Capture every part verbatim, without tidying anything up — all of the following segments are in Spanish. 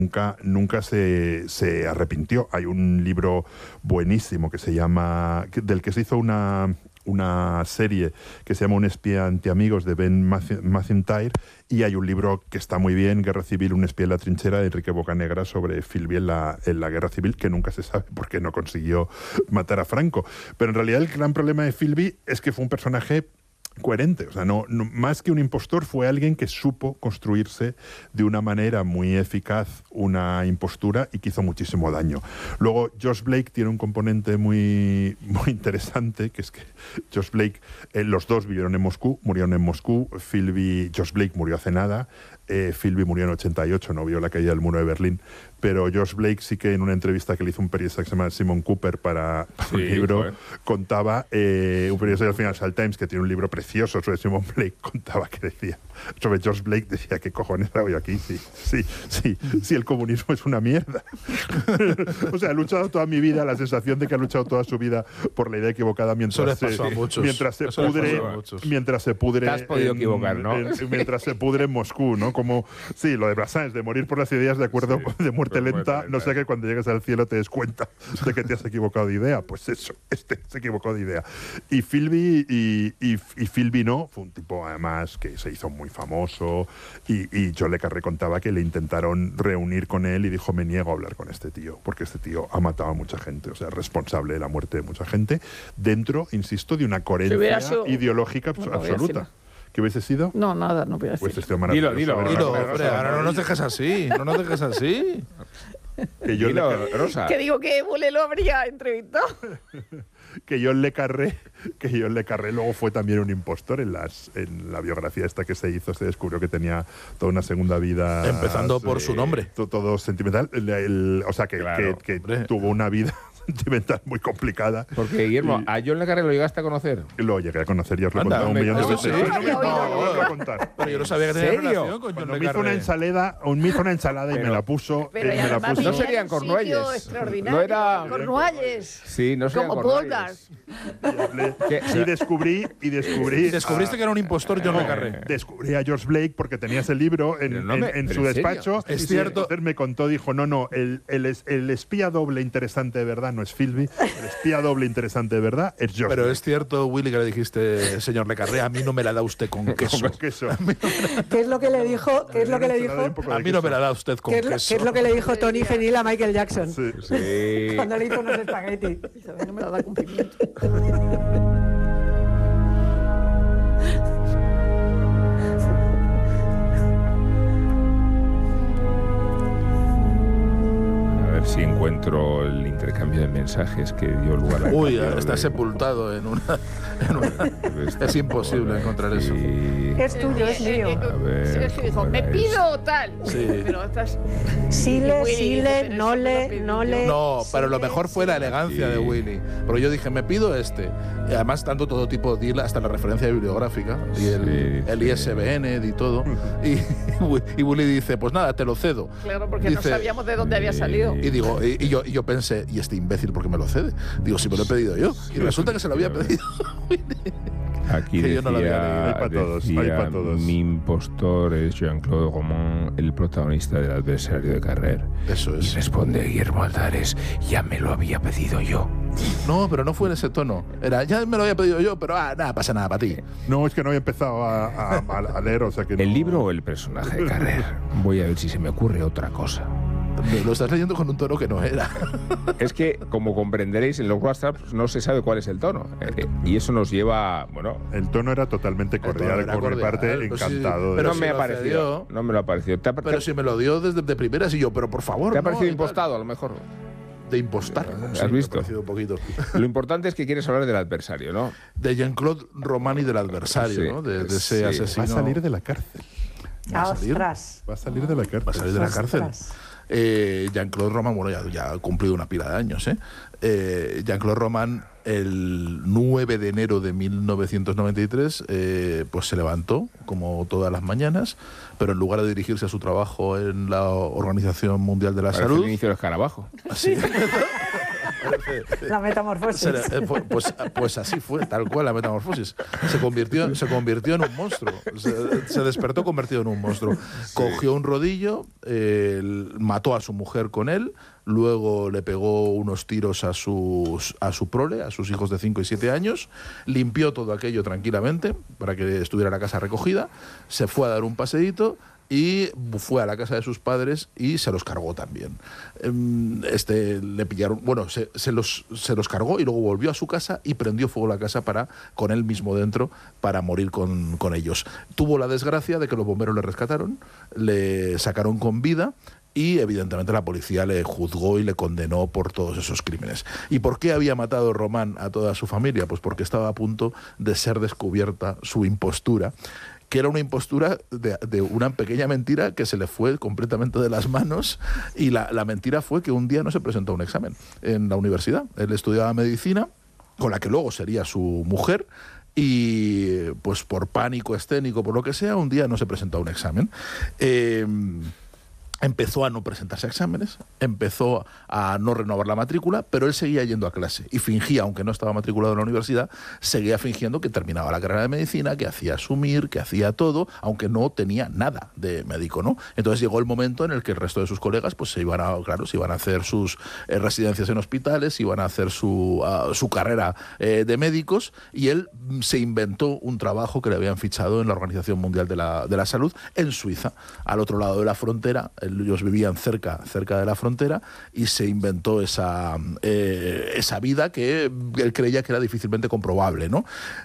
Nunca, nunca se, se arrepintió. Hay un libro buenísimo que se llama, del que se hizo una, una serie que se llama Un espía antiamigos, de Ben Macintyre, y hay un libro que está muy bien, Guerra Civil, un espía en la trinchera, de Enrique Bocanegra, sobre Philby en la, en la Guerra Civil, que nunca se sabe por qué no consiguió matar a Franco. Pero en realidad el gran problema de Philby es que fue un personaje coherente, o sea, no, no, más que un impostor, fue alguien que supo construirse de una manera muy eficaz una impostura y que hizo muchísimo daño. Luego, Josh Blake tiene un componente muy, muy interesante, que es que Josh Blake, eh, los dos vivieron en Moscú, murieron en Moscú. Philby, Josh Blake murió hace nada, eh, Philby murió en ochenta y ocho, no vio la caída del muro de Berlín, pero Josh Blake sí que en una entrevista que le hizo un periodista que se llama Simon Cooper para, para sí, un libro, joder. contaba, eh, un periodista del Financial Times que tiene un libro precioso sobre Simon Blake, contaba que decía, sobre Josh Blake, decía, ¿qué cojones hago yo aquí? Sí, sí, sí, sí, el comunismo es una mierda. O sea, ha luchado toda mi vida, la sensación de que ha luchado toda su vida por la idea equivocada mientras se, mientras se pudre, mientras se pudre. Te has podido en, equivocar, ¿no? En, mientras se pudre en Moscú, ¿no? Como, sí, lo de Brassens, de morir por las ideas de acuerdo, sí, de muerte lenta, no sé, que cuando llegues al cielo te des cuenta de que te has equivocado de idea. Pues eso, este se equivocó de idea. Y Philby, y, y, y Philby no, fue un tipo además que se hizo muy famoso, y, y John le Carré contaba que le intentaron reunir con él y dijo, me niego a hablar con este tío, porque este tío ha matado a mucha gente, o sea, es responsable de la muerte de mucha gente, dentro, insisto, de una coherencia sido... ideológica no, absoluta. ¿Qué hubiese sido? No, nada, no voy a decir. Pues este dilo, dilo, dilo, hombre, ahora no nos dejes así, no nos dejes así. Que yo dilo, le... Rosa. Que digo que Bule lo habría entrevistado. que John le Carré, que John le Carré luego fue también un impostor en las en la biografía esta que se hizo, se descubrió que tenía toda una segunda vida. Empezando por eh, su nombre. Todo, todo sentimental. El, el, o sea, que, claro, que, que tuvo una vida sentimental muy complicada. Porque, Guillermo, y, ¿a John le Carré lo llegaste a conocer? Lo llegué a conocer, ya os lo he contado un millón de veces. Sí, no, no, no, no, contar. Pero yo no sabía que tenía relación con John le Carré. Me hizo una ensalada, me hizo una ensalada y pero, me la puso. Pero eh, me la puso. No serían Cornualles. No era Cornualles. Sí, no serían como Cornualles. Y descubrí, y descubrí. Descubriste a, que era un impostor John no, le Carré. Descubrí a George Blake porque tenía ese libro en, no me, en, en su despacho. Es cierto. Entonces me contó, dijo, no, no, el, el, el espía doble interesante de verdad no es Philby, el espía doble interesante de verdad es George Pero Blake. es cierto, Willy, que le dijiste, señor le Carré, a mí no me la da usted con queso. Con queso. ¿Qué es lo que le dijo? ¿Qué es lo que le dijo? A mí no me la da usted con ¿Qué es, lo, queso. ¿Qué es lo que le dijo Tony Fenil a Michael Jackson? Sí. Sí. Cuando le hizo unos espaguetis. No me la da con pimiento. Si encuentro el intercambio de mensajes que dio lugar a... Uy, está de... sepultado en una... En una es imposible encontrar eso. Es tuyo, es mío. A ver, dijo, me pido tal. Sí. Pero estás... Sile, Sile, Nole, Nole... No, pero lo mejor fue la elegancia sí. de Willy. Porque yo dije, me pido este. Y además, tanto todo tipo de hasta la referencia bibliográfica y el, sí, el I S B N y todo. Y, y Willy dice, pues nada, te lo cedo. Claro, porque dice, no sabíamos de dónde había salido. Y digo, y, y, yo, y yo pensé, ¿y este imbécil por qué me lo cede? Digo, si me lo he pedido yo. Y resulta que se lo había pedido. Aquí que decía, yo no lo había leído. Hay para todos, decía, hay para todos. Mi impostor es Jean-Claude Roman, el protagonista del adversario de Carrer. Eso es. Y responde Guillermo Aldares, ya me lo había pedido yo. No, pero no fue en ese tono. Era, ya me lo había pedido yo, pero ah, nada, pasa nada para ti. No, es que no había empezado a, a, a leer, o sea que no. ¿El libro o el personaje de Carrer? Voy a ver si se me ocurre otra cosa. Lo estás leyendo con un tono que no era. Es que, como comprenderéis, en los WhatsApp no se sabe cuál es el tono. Eh, y eso nos lleva, bueno... El tono era totalmente cordial, era por mi parte, pues encantado. Sí, pero si no me ha parecido. No me lo ha parecido. ¿Te ha, pero te, si me lo dio desde de primeras y yo, pero por favor... ¿Te ha no, parecido impostado, a lo mejor? De impostar. ¿Has sí, visto? Me ha parecido un poquito. Lo importante es que quieres hablar del adversario, ¿no? De Jean-Claude Romani, del adversario, sí, ¿no? De, de ese sí. asesino. Va a salir de la cárcel. ¿Va a salir? Va a salir de la cárcel. Va a salir de la cárcel. Eh, Jean-Claude Roman, bueno, ya, ya ha cumplido una pila de años, ¿eh? eh Jean-Claude Roman, el nueve de enero de mil novecientos noventa y tres, eh, pues se levantó, como todas las mañanas, pero en lugar de dirigirse a su trabajo en la Organización Mundial de la Parece Salud... el inicio del escarabajo. Así. parece. La metamorfosis. Se le- eh, fu- pues, pues así fue, tal cual la metamorfosis. Se convirtió, se convirtió en un monstruo. Se, se despertó convertido en un monstruo. Cogió un rodillo, eh, el- mató a su mujer con él, luego le pegó unos tiros a, sus, a su prole, a sus hijos de cinco y siete años, limpió todo aquello tranquilamente para que estuviera la casa recogida, se fue a dar un paseíto y fue a la casa de sus padres y se los cargó también. Em, Este, le pillaron, bueno, se, se los, se los cargó y luego volvió a su casa y prendió fuego la casa para, con él mismo dentro para morir con, con ellos. Tuvo la desgracia de que los bomberos le rescataron, le sacaron con vida y evidentemente la policía le juzgó y le condenó por todos esos crímenes. ¿Y por qué había matado Román a toda su familia? Pues porque estaba a punto de ser descubierta su impostura, que era una impostura de, de una pequeña mentira que se le fue completamente de las manos, y la, la mentira fue que un día no se presentó a un examen en la universidad. Él estudiaba medicina, con la que luego sería su mujer, y pues por pánico escénico, por lo que sea, un día no se presentó a un examen. Eh, Empezó a no presentarse a exámenes, empezó a no renovar la matrícula, pero él seguía yendo a clase y fingía, aunque no estaba matriculado en la universidad, seguía fingiendo que terminaba la carrera de medicina, que hacía asumir, que hacía todo, aunque no tenía nada de médico, ¿no? Entonces llegó el momento en el que el resto de sus colegas pues se iban a, claro, se iban a hacer sus eh, residencias en hospitales, iban a hacer su, uh, su carrera eh, de médicos, y él mm, se inventó un trabajo que le habían fichado en la Organización Mundial de la, de la Salud en Suiza, al otro lado de la frontera. Ellos vivían cerca, cerca de la frontera, y se inventó esa, eh, esa vida que él creía que era difícilmente comprobable, ¿no?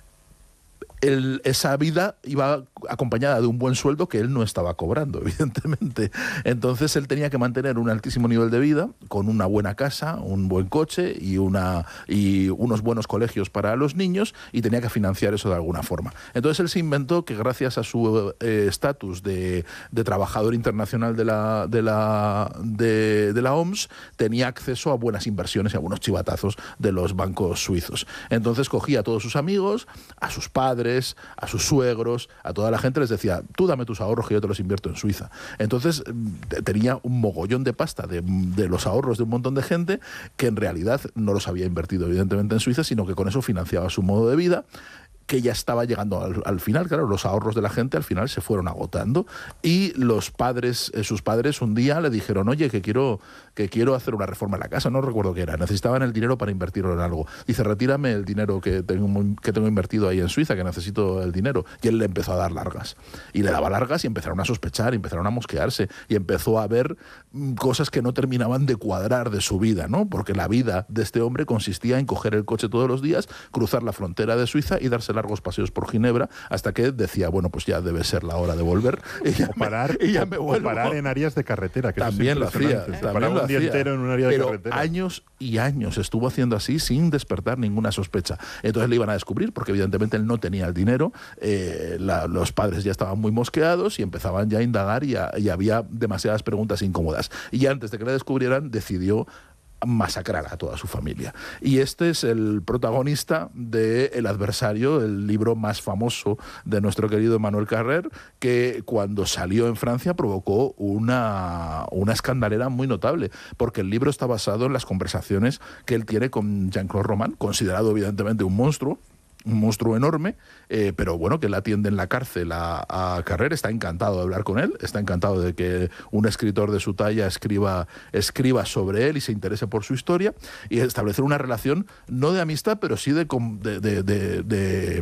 El, esa vida iba acompañada de un buen sueldo que él no estaba cobrando, evidentemente. Entonces él tenía que mantener un altísimo nivel de vida, con una buena casa, un buen coche y, una, y unos buenos colegios para los niños, y tenía que financiar eso de alguna forma. Entonces él se inventó que gracias a su estatus eh, de, de trabajador internacional de la, de, la, de, de la O M S, tenía acceso a buenas inversiones y a buenos chivatazos de los bancos suizos. Entonces cogía a todos sus amigos, a sus padres, a sus suegros, a toda la gente, les decía: tú dame tus ahorros que yo te los invierto en Suiza. Entonces tenía un mogollón de pasta de, de los ahorros de un montón de gente que en realidad no los había invertido evidentemente en Suiza, sino que con eso financiaba su modo de vida, que ya estaba llegando al, al final. Claro, los ahorros de la gente al final se fueron agotando, y los padres, eh, sus padres un día le dijeron: oye, que quiero, que quiero hacer una reforma en la casa, no recuerdo qué era, necesitaban el dinero para invertirlo en algo. Dice: retírame el dinero que tengo, que tengo invertido ahí en Suiza, que necesito el dinero. Y él le empezó a dar largas, y le daba largas, y empezaron a sospechar, y empezaron a mosquearse, y empezó a ver mm, cosas que no terminaban de cuadrar de su vida, ¿no? Porque la vida de este hombre consistía en coger el coche todos los días, cruzar la frontera de Suiza y darse largos paseos por Ginebra, hasta que decía: bueno, pues ya debe ser la hora de volver, y ya O parar, me, y ya o- me o vuelvo. parar en áreas de carretera, que eso es También lo hacía, impresionante. también Parar lo un día hacía. entero en un área de Pero carretera. años y años estuvo haciendo así sin despertar ninguna sospecha. Entonces le iban a descubrir, porque evidentemente él no tenía el dinero, eh, la- los padres ya estaban muy mosqueados y empezaban ya a indagar, y, a- y había demasiadas preguntas incómodas. Y antes de que le descubrieran, decidió masacrar a toda su familia. Y este es el protagonista de El adversario, el libro más famoso de nuestro querido Emmanuel Carrère, que cuando salió en Francia provocó una, una escandalera muy notable, porque el libro está basado en las conversaciones que él tiene con Jean-Claude Román, considerado evidentemente un monstruo, un monstruo enorme, eh, pero bueno, que él atiende en la cárcel a, a Carrère, está encantado de hablar con él, está encantado de que un escritor de su talla escriba, escriba sobre él y se interese por su historia, y establecer una relación no de amistad, pero sí de, com- de, de, de, de,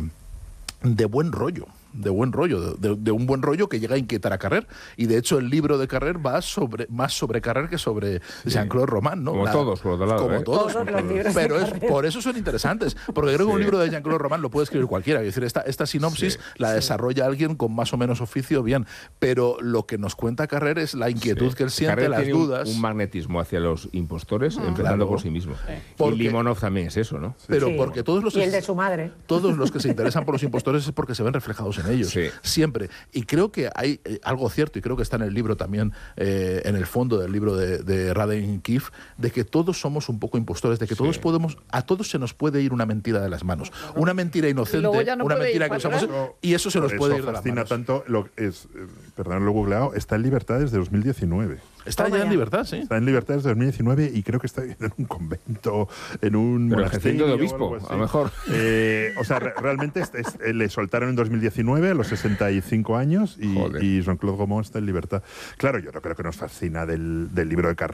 de buen rollo. de buen rollo, de, de un buen rollo que llega a inquietar a Carrère. Y de hecho el libro de Carrère va sobre, más sobre Carrère que sobre sí. Jean-Claude Román, ¿no? Como La, todos, por otro lado. Como ¿eh? todos. Todos los libros Pero de es, Carrère. por eso son interesantes, porque creo que Sí. un libro de Jean-Claude Román lo puede escribir cualquiera. Es decir, esta, esta sinopsis Sí. la Sí. desarrolla alguien con más o menos oficio, bien. Pero lo que nos cuenta Carrère es la inquietud Sí. que él siente, Carrère las tiene un- dudas. Un, magnetismo hacia los impostores, empezando Claro. por sí mismo. Porque- Y Limonov también es eso, ¿no? Pero Sí. porque todos los Y el de su madre. todos los que se interesan por los impostores es porque se ven reflejados en ellos, Sí. siempre. Y creo que hay eh, algo cierto, y creo que está en el libro también, eh, en el fondo del libro de, de Raden Keefe, de que todos somos un poco impostores, de que Sí. todos podemos, a todos se nos puede ir una mentira de las manos. Una mentira inocente, luego ya no una puede ir mentira que para usamos, atrás. y eso se Por nos puede eso ir de las fascina manos. tanto, lo, es, eh, perdón, lo he googleado, está en libertad desde dos mil diecinueve. Está Toma ya en ya. libertad, sí. Está en libertad desde dos mil diecinueve y creo que está viviendo en un convento, en un Pero monasterio. ejerciendo de o obispo, algo así. a lo mejor. Eh, o sea, re- realmente es- es- eh, le soltaron en dos mil diecinueve a los sesenta y cinco años y, Joder. y Jean-Claude Gaumont está en libertad. Claro, yo no creo que nos fascina del, del libro de Carré